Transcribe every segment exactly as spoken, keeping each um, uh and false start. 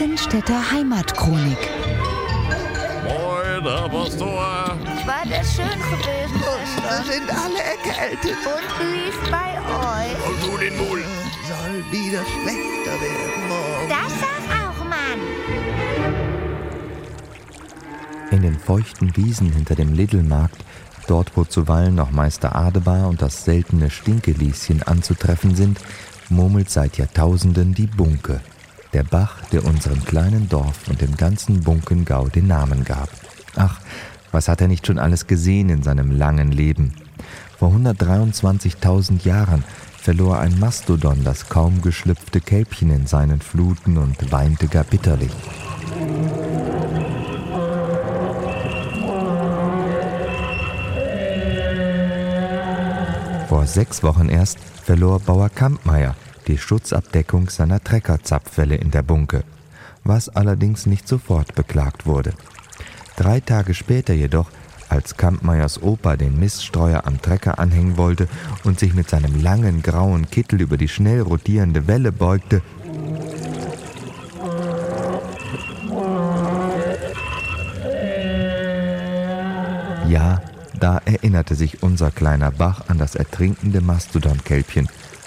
Brückenstädter Heimatchronik. Moin, Herr Pastor. War das schön gewesen, Schwester? Wir sind alle erkältet. Und wie ist bei euch? Und du den Mund. Soll wieder schlechter werden morgen. Das sag auch, Mann. In den feuchten Wiesen hinter dem Lidl-Markt, dort wo zuweilen noch Meister Adebar und das seltene Stinkelieschen anzutreffen sind, murmelt seit Jahrtausenden die Bunke, der Bach, der unserem kleinen Dorf und dem ganzen Bunkengau den Namen gab. Ach, was hat er nicht schon alles gesehen in seinem langen Leben? Vor hundertdreiundzwanzigtausend Jahren verlor ein Mastodon das kaum geschlüpfte Kälbchen in seinen Fluten und weinte gar bitterlich. Vor sechs Wochen erst verlor Bauer Kampmeier die Schutzabdeckung seiner Treckerzapfwelle in der Bunke, was allerdings nicht sofort beklagt wurde. Drei Tage später jedoch, als Kampmeiers Opa den Miststreuer am Trecker anhängen wollte und sich mit seinem langen grauen Kittel über die schnell rotierende Welle beugte, ja, da erinnerte sich unser kleiner Bach an das ertrinkende Mastodon-Kälbchen,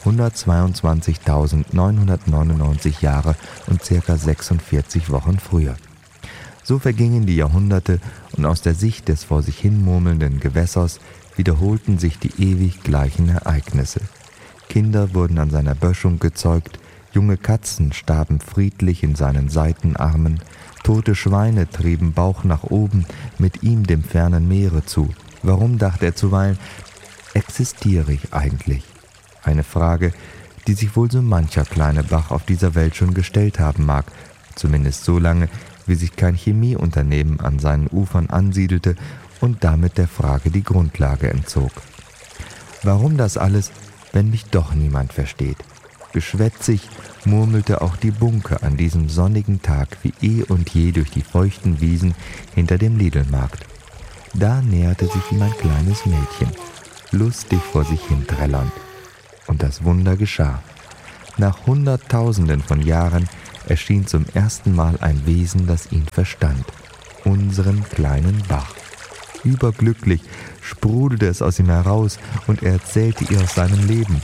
hundertzweiundzwanzigtausendneunhundertneunundneunzig Jahre und circa sechsundvierzig Wochen früher. So vergingen die Jahrhunderte und aus der Sicht des vor sich hin murmelnden Gewässers wiederholten sich die ewig gleichen Ereignisse. Kinder wurden an seiner Böschung gezeugt, junge Katzen starben friedlich in seinen Seitenarmen, tote Schweine trieben Bauch nach oben mit ihm dem fernen Meere zu. Warum, dachte er zuweilen, existiere ich eigentlich? Eine Frage, die sich wohl so mancher kleine Bach auf dieser Welt schon gestellt haben mag, zumindest so lange, wie sich kein Chemieunternehmen an seinen Ufern ansiedelte und damit der Frage die Grundlage entzog. Warum das alles, wenn mich doch niemand versteht? Geschwätzig murmelte auch die Bunke an diesem sonnigen Tag wie eh und je durch die feuchten Wiesen hinter dem Lidl-Markt. Da näherte sich ihm ein kleines Mädchen, lustig vor sich hin trällernd. Und das Wunder geschah. Nach Hunderttausenden von Jahren erschien zum ersten Mal ein Wesen, das ihn verstand, unseren kleinen Bach. Überglücklich sprudelte es aus ihm heraus und er erzählte ihr aus seinem Leben.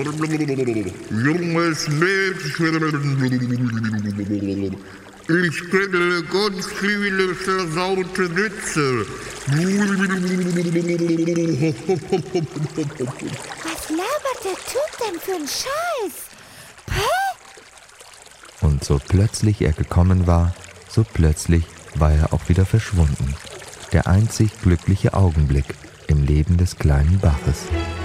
Junges Mädchen, ich kenne ganz viele versaute Witze. Was labert der Typ denn für einen Scheiß? Hä? Und so plötzlich er gekommen war, so plötzlich war er auch wieder verschwunden. Der einzig glückliche Augenblick im Leben des kleinen Baches.